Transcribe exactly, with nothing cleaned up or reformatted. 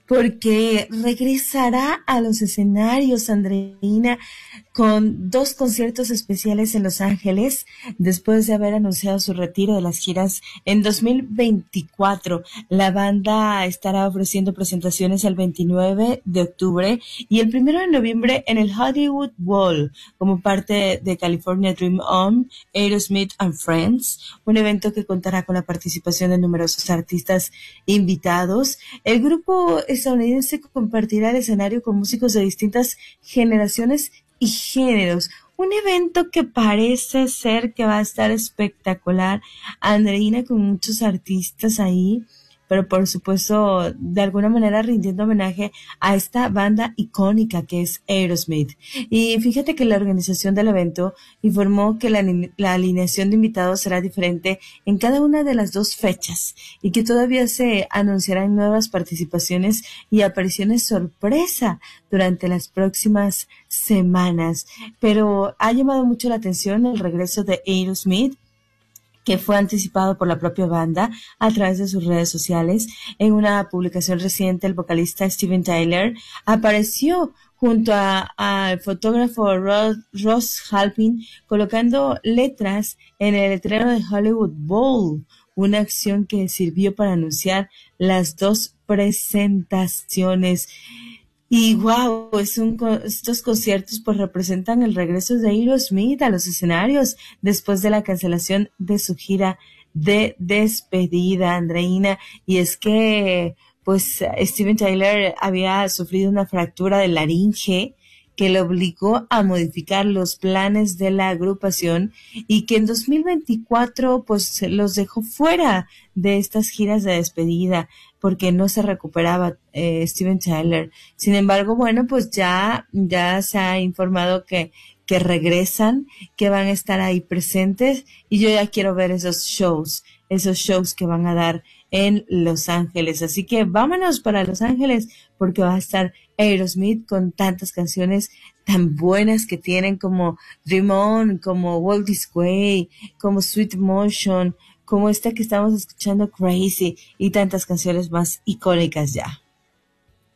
porque regresará a los escenarios, Andreina, con dos conciertos especiales en Los Ángeles, después de haber anunciado su retiro de las giras en dos mil veinticuatro. La banda estará ofreciendo presentaciones el veintinueve de octubre y el primero de noviembre en el Hollywood Bowl, como parte de California Dream On, Aerosmith and Friends, un evento que contará con la participación de numerosos artistas invitados. El grupo estadounidense compartirá el escenario con músicos de distintas generaciones y géneros. Un evento que parece ser que va a estar espectacular, Andreina, con muchos artistas ahí, pero por supuesto, de alguna manera rindiendo homenaje a esta banda icónica que es Aerosmith. Y fíjate que la organización del evento informó que la, la alineación de invitados será diferente en cada una de las dos fechas y que todavía se anunciarán nuevas participaciones y apariciones sorpresa durante las próximas semanas. Pero ha llamado mucho la atención el regreso de Aerosmith, que fue anticipado por la propia banda a través de sus redes sociales. En una publicación reciente, el vocalista Steven Tyler apareció junto al fotógrafo Ross, Ross Halpin colocando letras en el letrero de Hollywood Bowl, una acción que sirvió para anunciar las dos presentaciones. Y wow, es un, estos conciertos pues representan el regreso de Aerosmith a los escenarios después de la cancelación de su gira de despedida, Andreina. Y es que pues Steven Tyler había sufrido una fractura de laringe que le obligó a modificar los planes de la agrupación y que en dos mil veinticuatro pues los dejó fuera de estas giras de despedida porque no se recuperaba eh, Steven Tyler. Sin embargo, bueno, pues ya, ya se ha informado que, que regresan, que van a estar ahí presentes y yo ya quiero ver esos shows, esos shows que van a dar en Los Ángeles. Así que vámonos para Los Ángeles porque va a estar Aerosmith con tantas canciones tan buenas que tienen como Dream On, como Walk This Way, como Sweet Motion, como esta que estamos escuchando, Crazy, y tantas canciones más icónicas ya.